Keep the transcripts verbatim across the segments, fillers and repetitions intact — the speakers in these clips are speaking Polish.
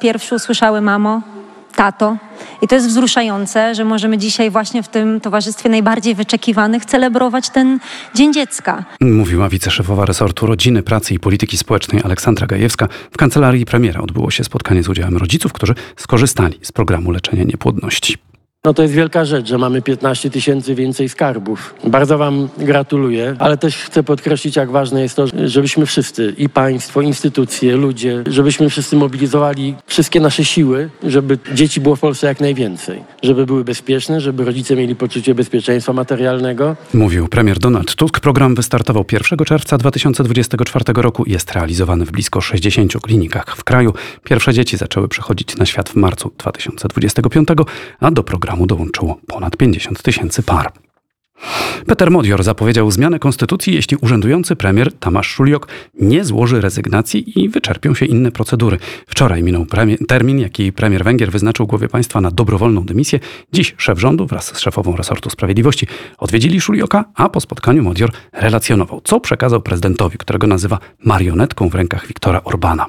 pierwszy usłyszały mamo, tato. I to jest wzruszające, że możemy dzisiaj właśnie w tym towarzystwie najbardziej wyczekiwanych celebrować ten Dzień Dziecka. Mówiła wiceszefowa resortu Rodziny, Pracy i Polityki Społecznej Aleksandra Gajewska. W kancelarii premiera odbyło się spotkanie z udziałem rodziców, którzy skorzystali z programu leczenia niepłodności. No to jest wielka rzecz, że mamy piętnaście tysięcy więcej skarbów. Bardzo wam gratuluję, ale też chcę podkreślić, jak ważne jest to, żebyśmy wszyscy, i państwo, instytucje, ludzie, żebyśmy wszyscy mobilizowali wszystkie nasze siły, żeby dzieci było w Polsce jak najwięcej. Żeby były bezpieczne, żeby rodzice mieli poczucie bezpieczeństwa materialnego. Mówił premier Donald Tusk. Program wystartował pierwszego czerwca dwa tysiące dwudziestego czwartego roku i jest realizowany w blisko sześćdziesięciu klinikach w kraju. Pierwsze dzieci zaczęły przychodzić na świat w marcu dwa tysiące dwudziestego piątego, a do programu dołączyło ponad pięćdziesiąt tysięcy par. Peter Modior zapowiedział zmianę konstytucji, jeśli urzędujący premier Tamas Szuliok nie złoży rezygnacji i wyczerpią się inne procedury. Wczoraj minął premier, termin, jaki premier Węgier wyznaczył głowie państwa na dobrowolną dymisję. Dziś szef rządu wraz z szefową resortu sprawiedliwości odwiedzili Szulioka, a po spotkaniu Modior relacjonował, co przekazał prezydentowi, którego nazywa marionetką w rękach Viktora Orbána.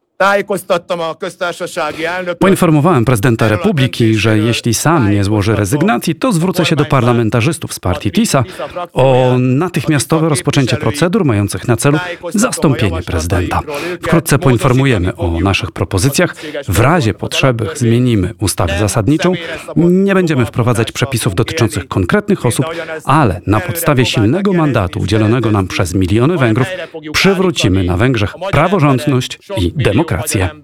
Poinformowałem prezydenta Republiki, że jeśli sam nie złoży rezygnacji, to zwrócę się do parlamentarzystów z partii TISA o natychmiastowe rozpoczęcie procedur mających na celu zastąpienie prezydenta. Wkrótce poinformujemy o naszych propozycjach. W razie potrzeby zmienimy ustawę zasadniczą. Nie będziemy wprowadzać przepisów dotyczących konkretnych osób, ale na podstawie silnego mandatu udzielonego nam przez miliony Węgrów przywrócimy na Węgrzech praworządność i demokrację.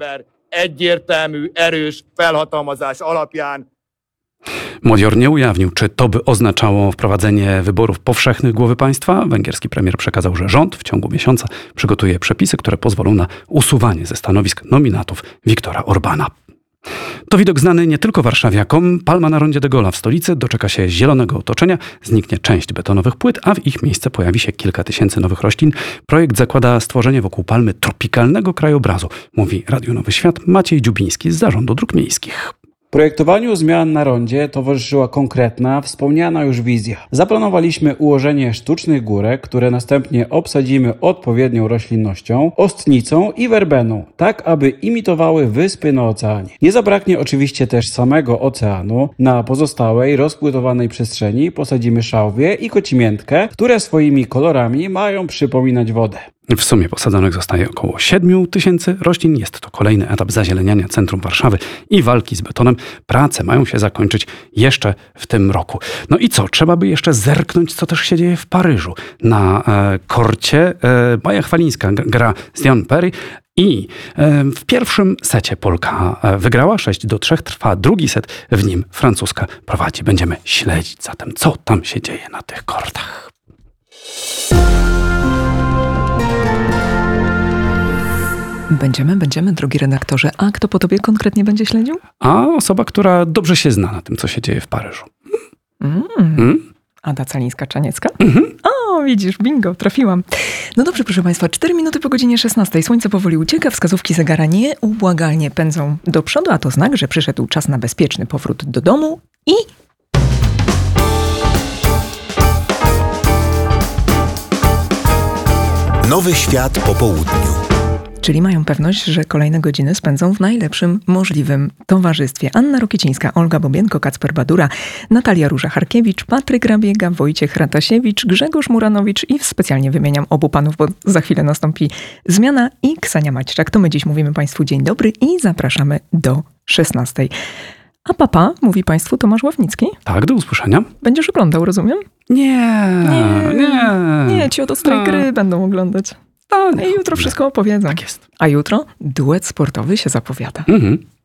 Modior nie ujawnił, czy to by oznaczało wprowadzenie wyborów powszechnych głowy państwa. Węgierski premier przekazał, że rząd w ciągu miesiąca przygotuje przepisy, które pozwolą na usuwanie ze stanowisk nominatów Viktora Orbána. To widok znany nie tylko warszawiakom. Palma na rondzie de Gaulle'a w stolicy doczeka się zielonego otoczenia, zniknie część betonowych płyt, a w ich miejsce pojawi się kilka tysięcy nowych roślin. Projekt zakłada stworzenie wokół Palmy tropikalnego krajobrazu, mówi Radio Nowy Świat Maciej Dziubiński z Zarządu Dróg Miejskich. Projektowaniu zmian na rondzie towarzyszyła konkretna, wspomniana już wizja. Zaplanowaliśmy ułożenie sztucznych górek, które następnie obsadzimy odpowiednią roślinnością, ostnicą i werbeną, tak aby imitowały wyspy na oceanie. Nie zabraknie oczywiście też samego oceanu. Na pozostałej, rozpłytowanej przestrzeni posadzimy szałwię i kocimiętkę, które swoimi kolorami mają przypominać wodę. W sumie posadzonych zostaje około siedmiu tysięcy roślin. Jest to kolejny etap zazieleniania centrum Warszawy i walki z betonem. Prace mają się zakończyć jeszcze w tym roku. No i co? Trzeba by jeszcze zerknąć, co też się dzieje w Paryżu. Na e, korcie e, Baja Chwalińska gra z Dion Perry i e, w pierwszym secie Polka e, wygrała sześć do trzech. Trwa drugi set, w nim francuska prowadzi. Będziemy śledzić zatem, co tam się dzieje na tych kortach. Będziemy, będziemy, drogi redaktorze. A kto po tobie konkretnie będzie śledził? A osoba, która dobrze się zna na tym, co się dzieje w Paryżu. Mm. Mm? Ada Calińska-Czaniecka? Mm-hmm. O, widzisz, bingo, trafiłam. No dobrze, proszę państwa, cztery minuty po godzinie szesnastej. Słońce powoli ucieka, wskazówki zegara nieubłagalnie pędzą do przodu, a to znak, że przyszedł czas na bezpieczny powrót do domu i... Nowy świat po południu. Czyli mają pewność, że kolejne godziny spędzą w najlepszym możliwym towarzystwie. Anna Rokiecińska, Olga Bobienko, Kacper Badura, Natalia Róża-Harkiewicz, Patryk Rabiega, Wojciech Ratasiewicz, Grzegorz Muranowicz i specjalnie wymieniam obu panów, bo za chwilę nastąpi zmiana, i Ksenia Maćczak. To my dziś mówimy państwu dzień dobry i zapraszamy do szesnastej. A papa, mówi państwu Tomasz Ławnicki. Tak, do usłyszenia. Będziesz oglądał, rozumiem? Nie, nie. Nie, nie ci od ostrej gry będą oglądać. A, I jutro wszystko opowiedzą. Tak jest. A jutro duet sportowy się zapowiada. Mhm.